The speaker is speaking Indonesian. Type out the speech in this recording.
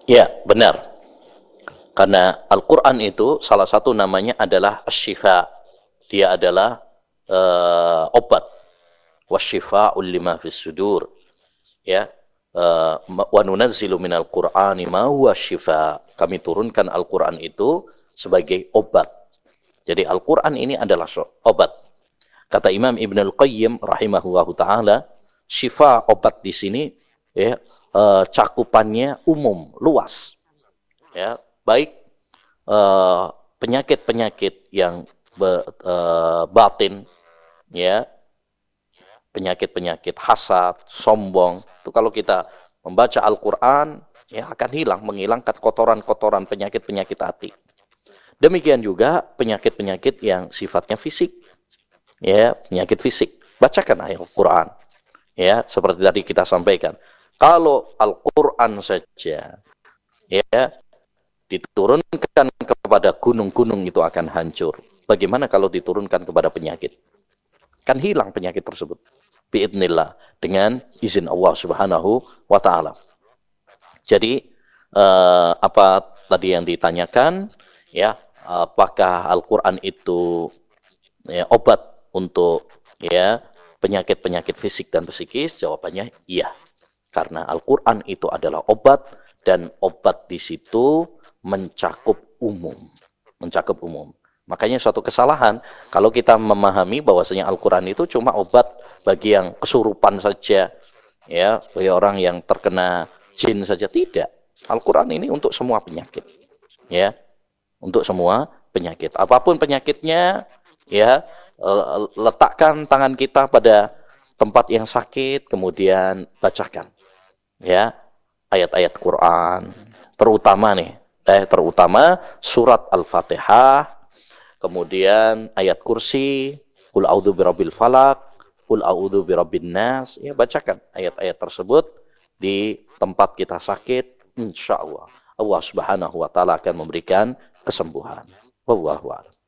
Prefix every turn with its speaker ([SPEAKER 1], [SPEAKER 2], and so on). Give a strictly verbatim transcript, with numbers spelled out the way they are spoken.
[SPEAKER 1] Ya, benar. Karena Al-Quran itu salah satu namanya adalah asy-syifa. Dia adalah uh, obat. Wasyifa'ul lima fis sudur. Ya. Uh, wa nunazzilu minal Qur'ani ma huwa syifa. Kami turunkan Al-Quran itu sebagai obat. Jadi Al-Quran ini adalah obat. Kata Imam Ibn Al-Qayyim rahimahullahu ta'ala, syifa obat di sini ya, uh, cakupannya umum, luas. Ya, baik uh, penyakit-penyakit yang be, uh, batin, ya, penyakit-penyakit hasad, sombong. Itu kalau kita membaca Al-Quran, ya akan hilang, menghilangkan kotoran-kotoran penyakit-penyakit hati. Demikian juga penyakit-penyakit yang sifatnya fisik, ya, penyakit fisik. Bacakan ayat Al-Quran, ya, seperti tadi kita sampaikan. Kalau Al-Quran saja, ya, diturunkan kepada gunung-gunung itu akan hancur. Bagaimana kalau diturunkan kepada penyakit? Kan hilang penyakit tersebut. Biidznillah, dengan izin Allah Subhanahu wa taala. Jadi eh, apa tadi yang ditanyakan, ya, apakah Al-Qur'an itu ya, obat untuk ya penyakit-penyakit fisik dan psikis? Jawabannya iya. Karena Al-Qur'an itu adalah obat, dan obat di situ mencakup umum, mencakup umum. Makanya suatu kesalahan kalau kita memahami bahwasanya Al-Qur'an itu cuma obat bagi yang kesurupan saja, ya, bagi orang yang terkena jin saja. Tidak. Al-Qur'an ini untuk semua penyakit, ya, untuk semua penyakit. Apapun penyakitnya, ya, letakkan tangan kita pada tempat yang sakit, kemudian bacakan, ya, ayat-ayat Quran, terutama nih, eh terutama surat Al-Fatihah, kemudian ayat kursi, Qul a'udzu birabbil falaq, Qul a'udzu birabbin nas, ya, bacakan ayat-ayat tersebut di tempat kita sakit, insya Allah Allah Subhanahu wa taala akan memberikan kesembuhan. Wallahu a'lam.